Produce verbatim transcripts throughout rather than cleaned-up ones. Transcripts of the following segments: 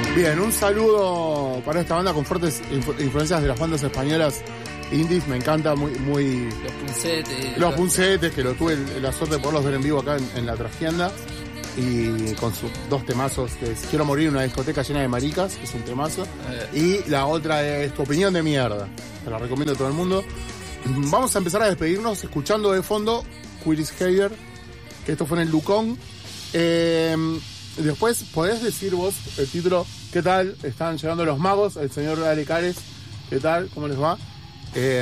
Bien, un saludo para esta banda con fuertes influ- influencias de las bandas españolas indies, me encanta, muy... muy Los Puncetes. Los Puncetes, que lo tuve la suerte de poderlos ver en vivo acá en, en La Trastienda, y con sus dos temazos, que es Quiero morir en una discoteca llena de maricas, que es un temazo, eh. y la otra es Tu opinión de mierda, te la recomiendo a todo el mundo. Vamos a empezar a despedirnos escuchando de fondo Quiris Hager, que esto fue en el Lucón. Eh, después, ¿podés decir vos el título? ¿Qué tal? Están llegando los magos, el señor Ale Cares, ¿qué tal? ¿Cómo les va? Eh,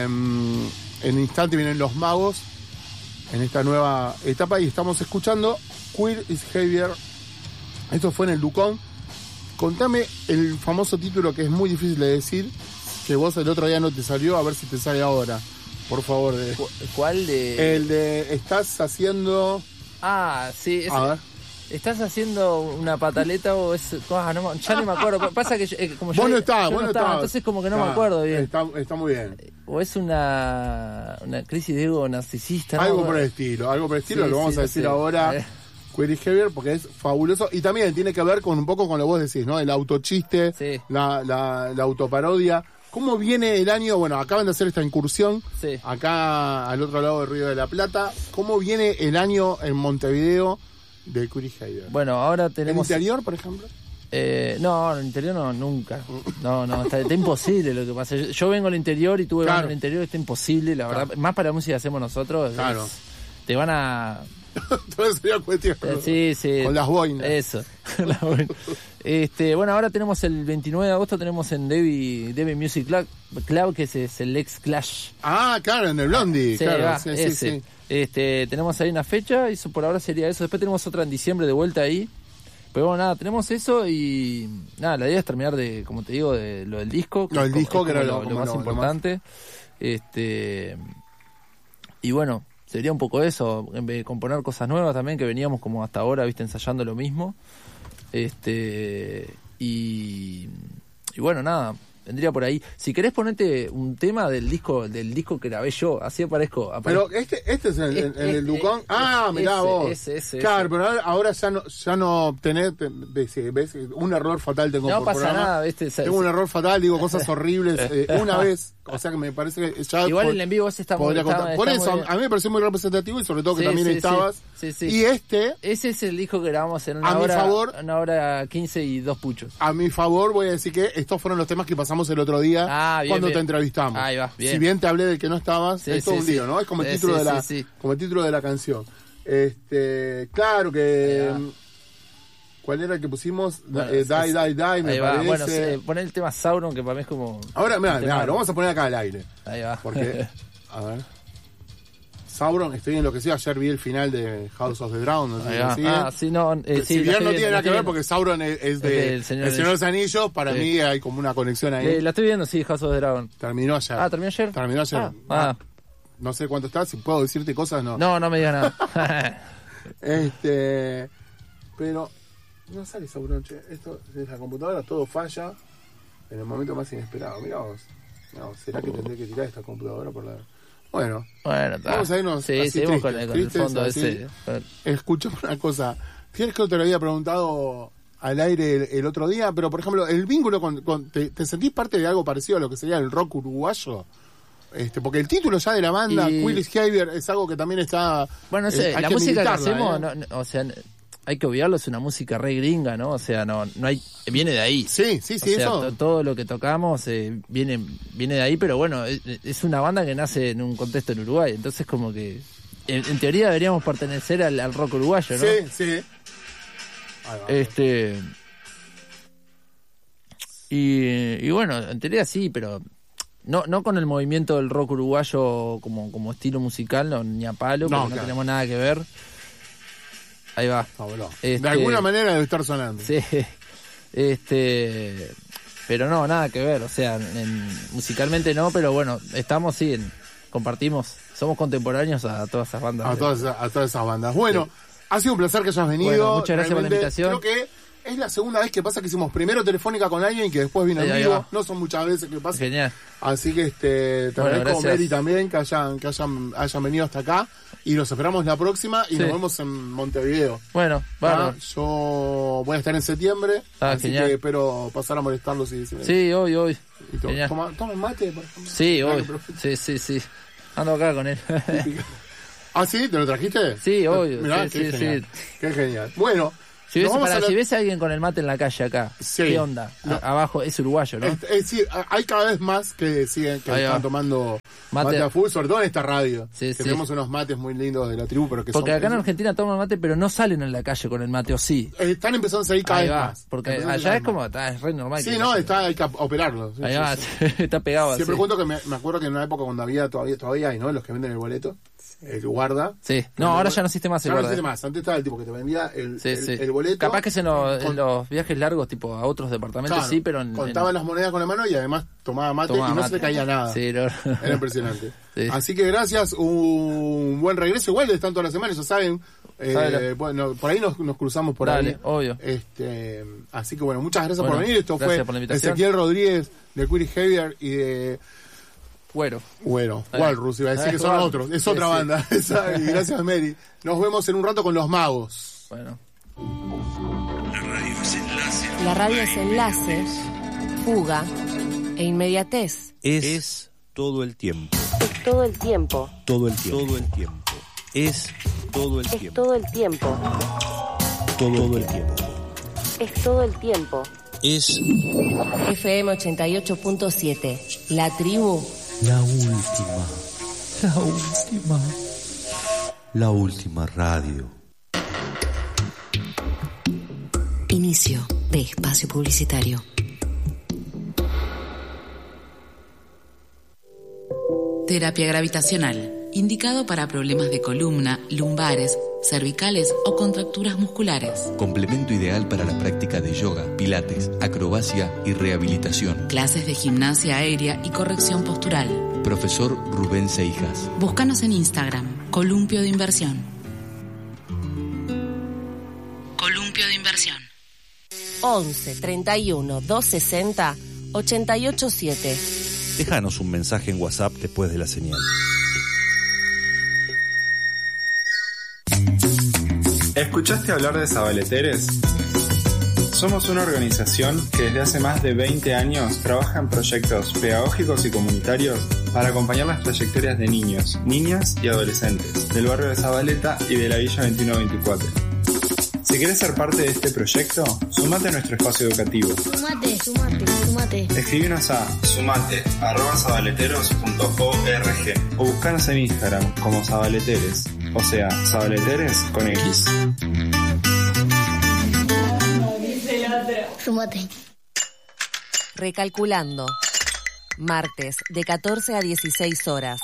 en instante vienen los magos en esta nueva etapa y estamos escuchando Queer is Javier. Esto fue en el Lucón. Contame el famoso título que es muy difícil de decir, que vos el otro día no te salió, a ver si te sale ahora, por favor. De... ¿Cuál de...? El de estás haciendo... Ah, sí. Es... A ver. ¿Estás haciendo una pataleta o es...? Ah, no, ya no me acuerdo. Pasa que eh, como yo, vos no estabas, yo vos no no estaba, estabas. entonces como que no está, me acuerdo bien. Está, está muy bien. O es una una crisis de ego narcisista. Algo ¿no? por el estilo, algo por el estilo, sí, lo vamos sí, a decir sí. ahora. Eh. Queer is Javier, porque es fabuloso y también tiene que ver con un poco con lo que vos decís, ¿no? El autochiste, sí. la, la, la autoparodia. ¿Cómo viene el año? Bueno, acaban de hacer esta incursión sí. acá al otro lado del Río de la Plata. ¿Cómo viene el año en Montevideo de Queer is Javier? Bueno, ahora tenemos... ¿En interior, por ejemplo? Eh, no, en el interior no, nunca. No, no, está, está imposible lo que pasa. Yo, yo vengo al interior y tú claro. vas al interior, está imposible, la verdad. Claro. Más para la música que hacemos nosotros. Claro. Es, te van a... Todo sería cuestión. Sí, sí. Con las boinas. Eso. Las boinas. Este, bueno, ahora tenemos el veintinueve de agosto, tenemos en Debbie, Debbie Music Club, Club, que es, es el ex Clash. Ah, claro, en el Blondie. Sí, claro, va, sí, ese. sí, sí. Este, tenemos ahí una fecha, y eso por ahora sería eso. Después tenemos otra en diciembre de vuelta ahí. Pero bueno, nada, tenemos eso y nada, la idea es terminar de, como te digo, de lo del disco. Lo del disco, que era lo, lo, lo más lo, importante. Lo más... Este, y bueno, sería un poco eso, en vez de componer cosas nuevas también, que veníamos como hasta ahora, viste, ensayando lo mismo. Este, y, y bueno, nada, vendría por ahí. Si querés ponerte un tema del disco del disco que grabé yo, así aparezco. aparezco. Pero este este es el, el, el, el Lucón. Es, ah, mirá ese, vos. Ese, ese, claro, ese. pero ahora, ahora ya no ya no tenés, ves, ves, un error fatal tengo no por pasa programa. nada, ¿viste? Tengo un error fatal, digo cosas horribles eh, una vez, o sea que me parece que ya igual por, el en vivo ese está muy, podría está, contar. está Por muy eso bien. a mí me pareció muy representativo y sobre todo que Sí, también sí, estabas. sí, sí, sí. Y este, ese es el disco que grabamos en una a mi hora, favor, una hora quince y dos puchos. a mi favor voy a decir que estos fueron los temas que pasamos el otro día Ah, bien, cuando bien. te entrevistamos. Ahí va, bien. Si bien te hablé del que no estabas, Sí, es todo sí, un sí. lío, ¿no? Es como el Sí, título sí, de la sí, sí. como el título de la canción. Este, claro que Ahí va. ¿cuál era el que pusimos? Bueno, eh, es- die, die, die, me Ahí va. parece. Bueno, sí, poné el tema Sauron, que para mí es como... Ahora, mira, un tema- lo vamos a poner acá al aire. Ahí va. Porque, a ver. Sauron, estoy enloquecido. Ayer vi el final de House of the Dragon. No sé Ahí si va. lo siguen. Ah, sí, no, eh, sí, si la bien estoy no viendo, tiene la nada que estoy ver viendo. porque Sauron es, es de, del El Señor Señor, de de los Anillos, para Sí. mí hay como una conexión ahí. Eh, la estoy viendo, sí, House of the Dragon. Terminó ayer. Ah, ¿terminó ayer? Terminó ayer. Ah, ah. No sé cuánto está, si puedo decirte cosas, no. No, no me digas nada. Este, pero no sale Sauron, che. Esto es la computadora, todo falla en el momento más inesperado. Mirá vos. No, ¿será que tendré que tirar esta computadora por la...? Bueno, Bueno, está. vamos a irnos Sí, así seguimos con, tristes, el- con el tristes, fondo así. ese. Escucho una cosa. Tienes que te lo había preguntado al aire el, el otro día, pero por ejemplo, el vínculo con... con te, ¿Te sentís parte de algo parecido a lo que sería el rock uruguayo? Este, porque el título ya de la banda, Y- Quiris Javier, es algo que también está... Bueno, no eh, sé, hay la que música que militarla, hacemos, ¿eh? no, no, o sea, hay que obviarlo, es una música re gringa, ¿no? O sea, no, no hay, viene de ahí. Sí, sí, sí, o sea, eso... to- todo lo que tocamos eh, viene, viene de ahí, pero bueno, es, es una banda que nace en un contexto en Uruguay, entonces como que, en, en teoría deberíamos pertenecer al, al rock uruguayo, ¿no? Sí, sí. Ahí va. Este... Y, y bueno, en teoría sí, pero no no con el movimiento del rock uruguayo como, como estilo musical, no, ni a palo, No, porque no claro. tenemos nada que ver. Ahí va. Fabuloso. Este- De alguna manera debe estar sonando. Sí. Este... Pero no, nada que ver, o sea, en- musicalmente no, pero bueno, estamos, sí, en- compartimos, somos contemporáneos a todas esas bandas. A todas, esas- a todas esas bandas. Bueno, Sí. ha sido un placer que hayas venido. Bueno, muchas gracias por la Realmente, invitación. Creo que es la segunda vez que pasa que hicimos primero telefónica con alguien y que después vino Ahí, en ahí vivo. va. No son muchas veces que pasa. Genial. Así que este, te Bueno, agradezco, gracias. Mary, también, que hayan, que hayan, hayan venido hasta acá. Y los esperamos la próxima y Sí. nos vemos en Montevideo. Bueno, Ah, bárbaro. Yo voy a estar en septiembre, Ah, así genial. que espero pasar a molestarlos y decirles. Sí, hoy, hoy. Y to- Genial. toma, toma mate, por ejemplo. Sí, Claro, hoy. pero- Sí, sí, sí. Ando acá con él. Ah, ¿sí? ¿Te lo trajiste? Sí, obvio. Mirá, Sí, qué sí, genial. sí. Qué genial. Bueno, Si nos ves, vamos para, a la- si ves a alguien con el mate en la calle acá, Sí. ¿qué onda? A- No. abajo es uruguayo, ¿no? Es, es decir, hay cada vez más que siguen, que Ahí va. están tomando mate. Mate. a full, sobre todo en esta radio. Sí, que sí. tenemos unos mates muy lindos de la tribu, pero que Porque son, acá en Argentina toman mate, pero no salen en la calle con el mate, ¿o sí? eh, están empezando a salir cada Ahí vez va. más. Porque Empezando a allá salir es cada como, vez está, es re normal. más. Sí, que no, está, hay que operarlo. Sí, Ahí sí, va, sí. está pegado Siempre así. cuento que me, me acuerdo que en una época cuando había todavía, todavía hay, ¿no? Los que venden el boleto, el guarda. Sí. No, ahora ya no existe más el Ya no guarda. existe más. Antes estaba el tipo que te vendía el, Sí, el, sí. el boleto. Capaz que es en, los- en con- los viajes largos, tipo a otros departamentos, Claro, sí, pero en, contaban en- las monedas con la mano y además tomaba mate tomaba y no mate. se le caía nada. Sí, no. Era impresionante. Sí. Así que gracias, un buen regreso. Igual están todas las semanas, ya saben. Eh, Sábelo. bueno, por ahí nos, nos cruzamos por Dale, ahí. obvio. Este, así que bueno, muchas gracias Bueno, por venir. Esto gracias fue por la invitación. Ezequiel Rodríguez de Query Javier y de Bueno. bueno, Ahí. Walrus, iba a decir Ahí, que son Walrus. otros, es Sí, otra sí. banda. Esa, y gracias, Mary. Nos vemos en un rato con los magos. Bueno. La radio es enlace, fuga e inmediatez. Es, es todo el tiempo, Es todo el tiempo. todo el tiempo, todo el tiempo. Es todo el Es tiempo, todo el tiempo. todo el tiempo. Es todo el tiempo. Es F M ochenta y ocho punto siete. La tribu. la última, la última, la última radio. Inicio de espacio publicitario. Terapia gravitacional, indicado para problemas de columna, lumbares, cervicales o contracturas musculares. Complemento ideal para la práctica de yoga, pilates, acrobacia y rehabilitación. Clases de gimnasia aérea y corrección postural. Profesor Rubén Seijas. Búscanos en Instagram, Columpio de Inversión. Columpio de Inversión. once treinta y uno doscientos sesenta ochenta y ocho siete. Déjanos un mensaje en WhatsApp después de la señal. ¿Escuchaste hablar de Sabaleteres? Somos una organización que desde hace más de veinte años trabaja en proyectos pedagógicos y comunitarios para acompañar las trayectorias de niños, niñas y adolescentes del barrio de Zabaleta y de la Villa veintiuno veinticuatro. Si quieres ser parte de este proyecto, sumate a nuestro espacio educativo. Sumate, sumate, sumate. Escribinos a sumate arroba sabaleteros punto org o buscanos en Instagram como Sabaleteres, o sea, Sabaleteres con X. Sumate. Recalculando. Martes, de catorce a dieciséis horas.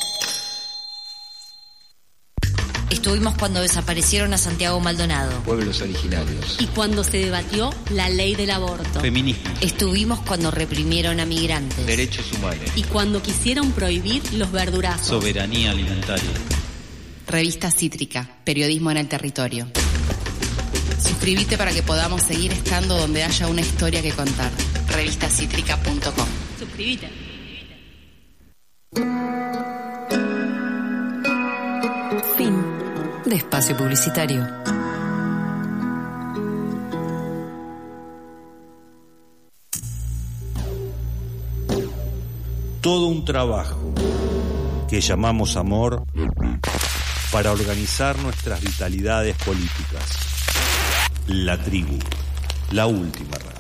Estuvimos cuando desaparecieron a Santiago Maldonado. Pueblos originarios. Y cuando se debatió la ley del aborto. Feminismo. Estuvimos cuando reprimieron a migrantes. Derechos humanos. Y cuando quisieron prohibir los verdurazos. Soberanía alimentaria. Revista Cítrica, periodismo en el territorio. Suscríbete para que podamos seguir estando donde haya una historia que contar. revista cítrica punto com. Suscríbete. Fin de espacio publicitario. Todo un trabajo que llamamos amor para organizar nuestras vitalidades políticas. La tribu, la última radio.